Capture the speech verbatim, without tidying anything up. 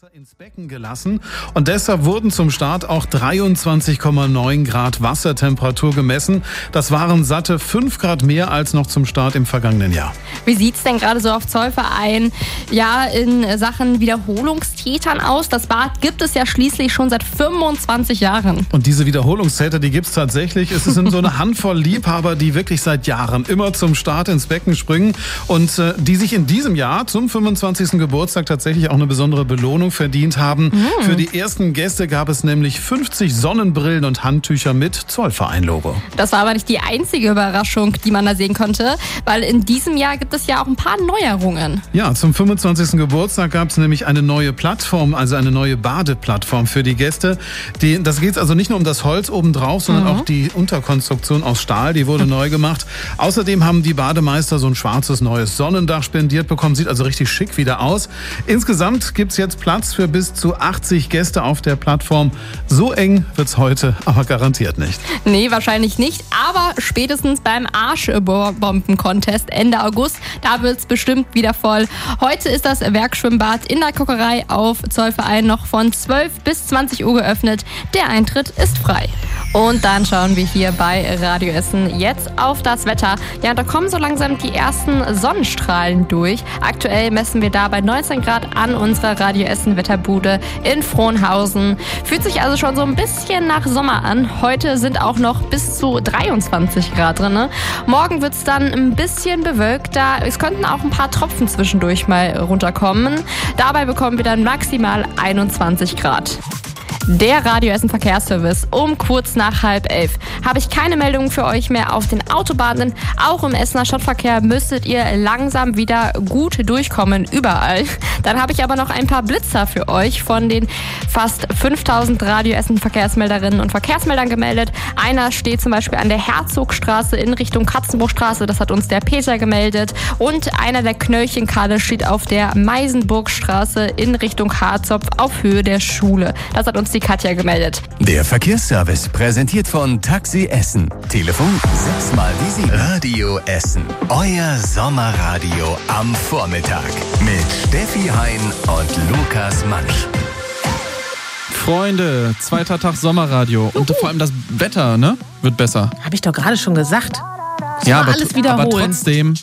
ins Becken gelassen und deshalb wurden zum Start auch dreiundzwanzig Komma neun Grad Wassertemperatur gemessen. Das waren satte fünf Grad mehr als noch zum Start im vergangenen Jahr. Wie sieht's denn gerade so auf Zollverein ja in Sachen Wiederholungstätern aus? Das Bad gibt es ja schließlich schon seit fünfundzwanzig Jahren. Und diese Wiederholungstäter, die gibt's tatsächlich. Es sind so eine Handvoll Liebhaber, die wirklich seit Jahren immer zum Start ins Becken springen und äh, die sich in diesem Jahr zum fünfundzwanzigsten Geburtstag tatsächlich auch eine besondere Belohnung verdient haben. Mhm. Für die ersten Gäste gab es nämlich fünfzig Sonnenbrillen und Handtücher mit Zollverein-Logo. Das war aber nicht die einzige Überraschung, die man da sehen konnte, weil in diesem Jahr gibt es ja auch ein paar Neuerungen. Ja, zum fünfundzwanzigsten Geburtstag gab es nämlich eine neue Plattform, also eine neue Badeplattform für die Gäste. Die, das geht also nicht nur um das Holz obendrauf, sondern mhm. auch die Unterkonstruktion aus Stahl, die wurde neu gemacht. Außerdem haben die Bademeister so ein schwarzes neues Sonnendach spendiert bekommen, sieht also richtig schick wieder aus. Insgesamt gibt es jetzt Platz für bis zu achtzig Gäste auf der Plattform. So eng wird's heute aber garantiert nicht. Nee, wahrscheinlich nicht. Aber spätestens beim Arschbomben-Contest Ende August, da wird's bestimmt wieder voll. Heute ist das Werkschwimmbad in der Kokerei auf Zollverein noch von zwölf bis zwanzig Uhr geöffnet. Der Eintritt ist frei. Und dann schauen wir hier bei Radio Essen jetzt auf das Wetter. Ja, da kommen so langsam die ersten Sonnenstrahlen durch. Aktuell messen wir da bei neunzehn Grad an unserer Radio Essen Wetterbude in Frohnhausen. Fühlt sich also schon so ein bisschen nach Sommer an. Heute sind auch noch bis zu dreiundzwanzig Grad drin. Morgen wird es dann ein bisschen bewölkter. Es könnten auch ein paar Tropfen zwischendurch mal runterkommen. Dabei bekommen wir dann maximal einundzwanzig Grad. Der Radio Essen Verkehrsservice um kurz nach halb elf. Habe ich keine Meldungen für euch mehr auf den Autobahnen. Auch im Essener Stadtverkehr müsstet ihr langsam wieder gut durchkommen, überall. Dann habe ich aber noch ein paar Blitzer für euch von den fast fünftausend Radio Essen Verkehrsmelderinnen und Verkehrsmeldern gemeldet. Einer steht zum Beispiel an der Herzogstraße in Richtung Katzenburgstraße, das hat uns der Peter gemeldet. Und einer der Knöllchenkade steht auf der Meisenburgstraße in Richtung Harzopf auf Höhe der Schule. Das hat uns die Katja gemeldet. Der Verkehrsservice präsentiert von Taxi Essen. Telefon sechs mal die sieben. Radio Essen. Euer Sommerradio am Vormittag. Mit Steffi Hein und Lukas Mansch. Freunde, zweiter Tag Sommerradio. Und vor allem das Wetter, ne? Wird besser. Habe ich doch gerade schon gesagt. Ja, aber, alles wiederholen. aber trotzdem,